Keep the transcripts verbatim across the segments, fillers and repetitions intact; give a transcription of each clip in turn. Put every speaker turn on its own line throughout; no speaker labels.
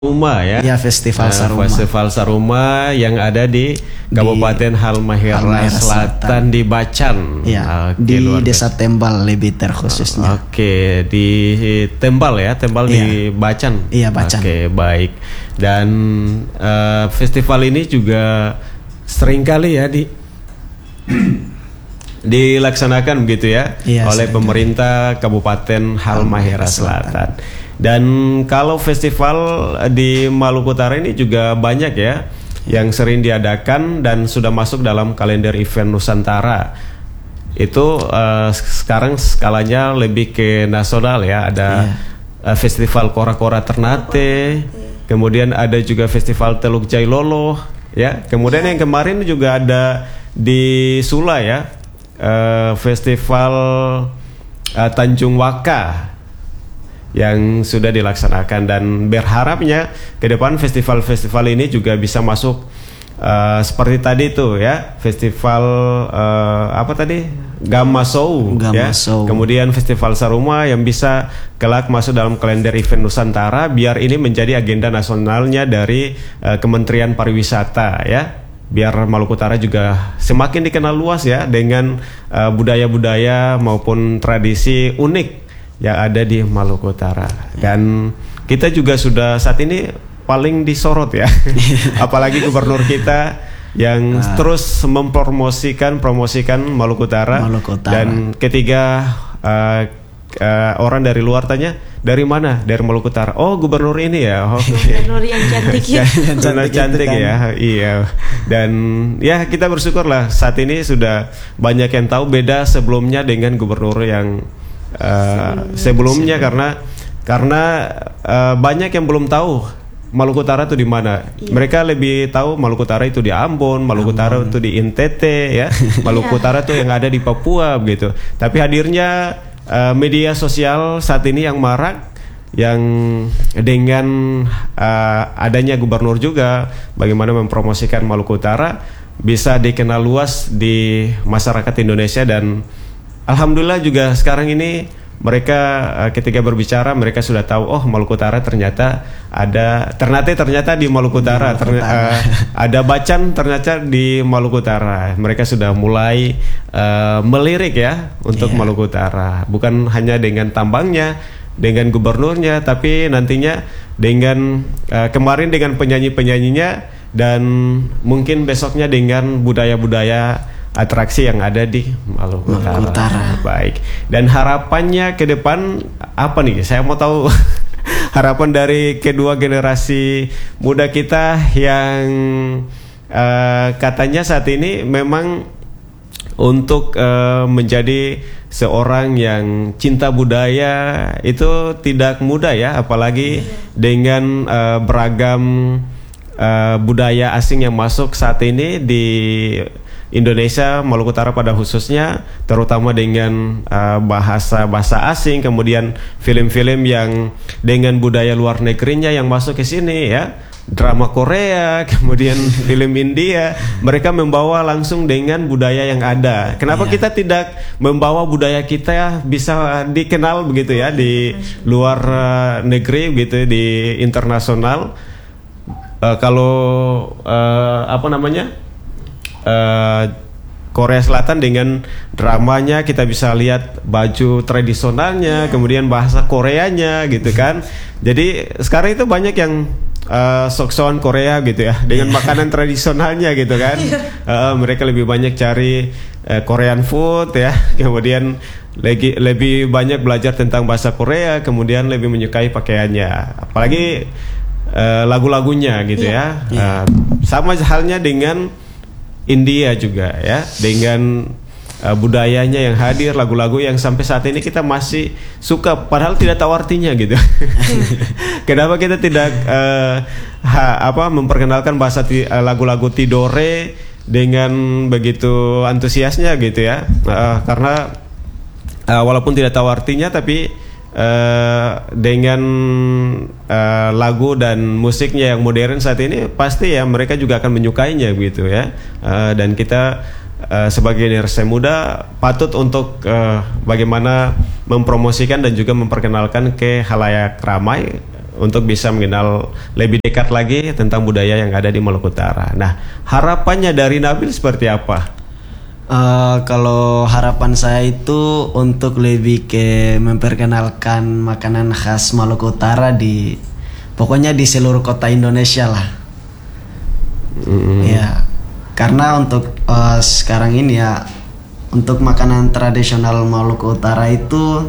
Saruma ya.
Ya, Festival
Nah,
Saruma.
Festival Saruma yang ada di Kabupaten Halmahera
Halmahera
Selatan,
Selatan.
di Bacan.
Ya,
Oke,
di
luar
Desa
biasa.
Tembal lebih terkhususnya.
Oke, di Tembal ya, Tembal
Iya.
di Bacan.
Iya, Bacan.
Oke, baik. Dan eh, festival ini juga sering kali ya di dilaksanakan begitu ya,
Iya,
oleh
sering
pemerintah Kabupaten Halmahera Selatan. Dan kalau festival di Maluku Utara ini juga banyak ya yang sering diadakan dan sudah masuk dalam kalender event Nusantara. Itu eh, sekarang skalanya lebih ke nasional ya. Ada eh, festival Kora-Kora Ternate, kemudian ada juga festival Teluk Jailolo ya. Kemudian yang kemarin juga ada di Sula ya, eh, festival eh, Tanjung Waka yang sudah dilaksanakan, dan berharapnya ke depan festival-festival ini juga bisa masuk uh, seperti tadi itu ya, festival uh, apa tadi Gamasou ya,
Gamasou.
kemudian festival Saruma yang bisa kelak masuk dalam kalender event Nusantara, biar ini menjadi agenda nasionalnya dari uh, Kementerian Pariwisata ya, biar Maluku Utara juga semakin dikenal luas ya dengan uh, budaya-budaya maupun tradisi unik yang ada di Maluku Utara. Dan kita juga sudah saat ini paling disorot ya, apalagi gubernur kita yang
Nah.
terus mempromosikan promosikan Maluku Utara.
Maluku Utara.
Dan ketiga uh, uh, orang dari luar tanya, dari mana? Dari Maluku Utara. Oh, gubernur ini ya. Oh,
Gubernur yang cantik ya.
Yang
Gubernur
cantik
cantik
itu kan.
ya. Iya. Dan ya kita bersyukur lah saat ini sudah banyak yang tahu, beda sebelumnya dengan gubernur yang Uh, sebelumnya, karena karena uh, banyak yang belum tahu Maluku Utara itu di mana.
Iya.
Mereka lebih tahu Maluku Utara itu di Ambon, Maluku Utara itu di N T T ya, Maluku
Iya.
Utara itu yang ada di Papua begitu. Tapi hadirnya uh, media sosial saat ini yang marak, yang dengan uh, adanya gubernur juga bagaimana mempromosikan Maluku Utara bisa dikenal luas di masyarakat Indonesia. Dan alhamdulillah juga sekarang ini mereka uh, ketika berbicara mereka sudah tahu, oh Maluku Utara ternyata ada Ternate, ternyata di Maluku Utara,
Maluku
terny-
Utara.
uh, ada Bacan ternyata di Maluku Utara. Mereka sudah mulai uh, melirik ya untuk
Iya.
Maluku Utara, bukan hanya dengan tambangnya, dengan gubernurnya, tapi nantinya dengan uh, kemarin dengan penyanyi-penyanyinya, dan mungkin besoknya dengan budaya-budaya atraksi yang ada di Maluku Utara.
Maluku Utara.
Baik. Dan harapannya ke depan apa nih? Saya mau tahu harapan dari kedua generasi muda kita yang uh, katanya saat ini memang untuk uh, menjadi seorang yang cinta budaya itu tidak mudah ya, apalagi dengan uh, beragam uh, budaya asing yang masuk saat ini di Indonesia, Maluku Utara pada khususnya, terutama dengan uh, bahasa-bahasa asing, kemudian film-film yang dengan budaya luar negerinya yang masuk ke sini ya, drama Korea, kemudian film India, mereka membawa langsung dengan budaya yang ada. Kenapa
Iya.
kita tidak membawa budaya kita bisa dikenal begitu ya di luar uh, negeri begitu, di internasional? Uh, kalau uh, apa namanya? Uh, Korea Selatan dengan dramanya kita bisa lihat baju tradisionalnya, kemudian bahasa Koreanya gitu kan. Jadi sekarang itu banyak yang uh, sok-sokan Korea gitu ya, dengan makanan tradisionalnya gitu kan. Uh, mereka lebih banyak cari uh, Korean food ya, kemudian lagi lebih banyak belajar tentang bahasa Korea, kemudian lebih menyukai pakaiannya, apalagi uh, lagu-lagunya gitu ya. Uh, sama halnya dengan India juga ya, dengan uh, budayanya yang hadir, lagu-lagu yang sampai saat ini kita masih suka padahal tidak tahu artinya gitu. Kenapa kita tidak uh, ha, apa memperkenalkan bahasa ti, uh, lagu-lagu Tidore dengan begitu antusiasnya gitu ya, uh, karena uh, walaupun tidak tahu artinya tapi Uh, dengan uh, lagu dan musiknya yang modern saat ini pasti ya mereka juga akan menyukainya gitu ya. Uh, dan kita uh, sebagai generasi muda patut untuk uh, bagaimana mempromosikan dan juga memperkenalkan ke halayak ramai untuk bisa mengenal lebih dekat lagi tentang budaya yang ada di Maluku Utara. Nah, harapannya dari Nabil seperti apa?
Uh, kalau harapan saya itu untuk lebih ke memperkenalkan makanan khas Maluku Utara di pokoknya di seluruh kota Indonesia lah. Mm. Ya, karena untuk uh, sekarang ini ya untuk makanan tradisional Maluku Utara itu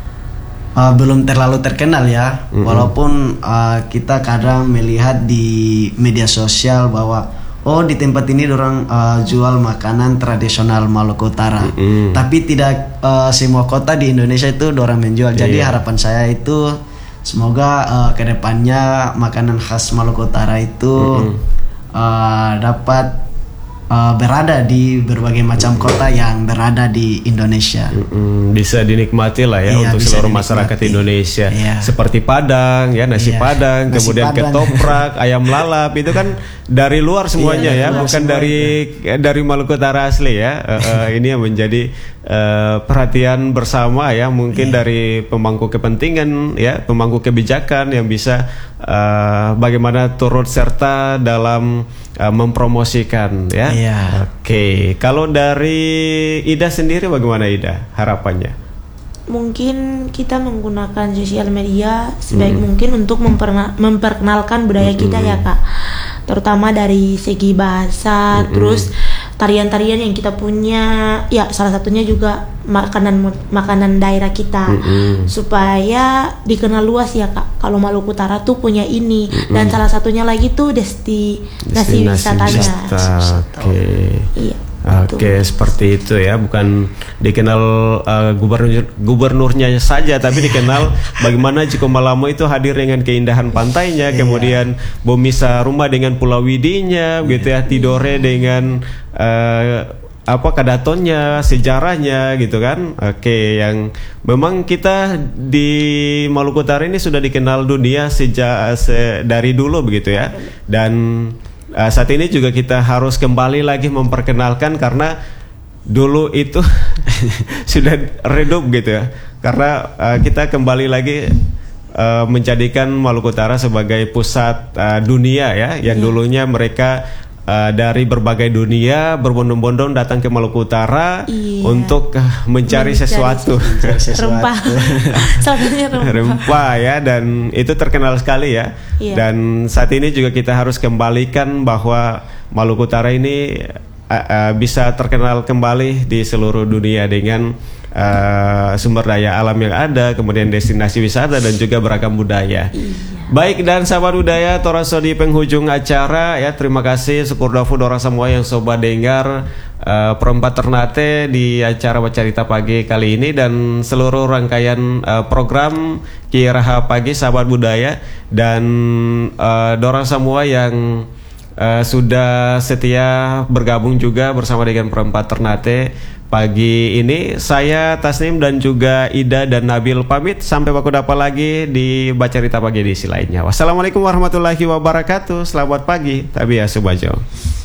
uh, belum terlalu terkenal ya. Mm-hmm. Walaupun uh, kita kadang melihat di media sosial bahwa oh di tempat ini orang uh, jual makanan tradisional Maluku Utara, mm-hmm. tapi tidak uh, semua kota di Indonesia itu orang menjual. Jadi yeah. harapan saya itu semoga uh, kedepannya makanan khas Maluku Utara itu mm-hmm. uh, dapat uh, berada di berbagai macam kota yang berada di Indonesia. Mm-hmm.
Bisa dinikmati lah ya iya, untuk seluruh dinikmati. Masyarakat Indonesia. Iya. Seperti Padang ya, nasi iya. Padang, nasi kemudian Padang. Ketoprak, ayam lalap itu kan dari luar semuanya iya, ya, luar bukan semuanya. dari dari Maluku Utara asli ya. Uh, uh, ini yang menjadi uh, perhatian bersama ya, mungkin iya. dari pemangku kepentingan ya, pemangku kebijakan yang bisa uh, bagaimana turut serta dalam uh, mempromosikan ya.
Iya.
Oke, kalau dari Ida sendiri bagaimana Ida harapannya?
Mungkin kita menggunakan sosial media sebaik hmm. mungkin untuk memperna- memperkenalkan budaya hmm. kita ya Kak, terutama dari segi bahasa, hmm. terus tarian-tarian yang kita punya, ya salah satunya juga makanan makanan daerah kita, hmm. supaya dikenal luas ya Kak. Kalau Maluku Utara tuh punya ini, hmm. dan salah satunya lagi tuh destinasi wisatanya.
Oke. Okay.
Iya.
Oke, okay, seperti itu ya, bukan dikenal uh, gubernur gubernurnya saja, tapi dikenal bagaimana Ciko Malamo itu hadir dengan keindahan pantainya, yeah. kemudian Bomisa rumah dengan Pulau Widinya, yeah. gitu ya, Tidore dengan uh, apa kadatonnya, sejarahnya gitu kan. Oke, okay, yang memang kita di Maluku Utara ini sudah dikenal dunia sejak se- dari dulu begitu ya, dan Uh, saat ini juga kita harus kembali lagi memperkenalkan karena dulu itu sudah redup gitu ya. Karena uh, kita kembali lagi uh, menjadikan Maluku Utara sebagai pusat uh, dunia ya, yang yeah. dulunya mereka uh, dari berbagai dunia berbondong-bondong datang ke Maluku Utara yeah. untuk uh, mencari, mencari sesuatu,
sesuatu. Rempah, rempah.
rempah ya, dan itu terkenal sekali ya. Yeah. Dan saat ini juga kita harus kembalikan bahwa Maluku Utara ini uh, uh, bisa terkenal kembali di seluruh dunia dengan uh, sumber daya alam yang ada, kemudian destinasi wisata dan juga beragam budaya. Yeah. Baik, dan sahabat budaya, Toraso di penghujung acara ya, terima kasih syukur dafu dorang semua yang sobat dengar uh, perempat Ternate di acara Bacarita Pagi kali ini dan seluruh rangkaian uh, program Kiraha Pagi sahabat budaya, dan uh, dorang semua yang uh, sudah setia bergabung juga bersama dengan perempat Ternate pagi ini. Saya Tasnim dan juga Ida dan Nabil pamit, sampai baku dapat lagi di Bacarita Pagi edisi lainnya. Wassalamualaikum warahmatullahi wabarakatuh. Selamat pagi, Tabia Subajo.